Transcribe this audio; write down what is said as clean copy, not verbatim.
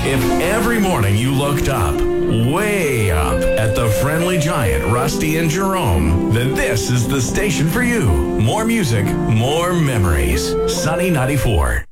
If every morning you looked up, way up, at the friendly giant Rusty and Jerome, then this is the station for you. More music, more memories. Sunny 94.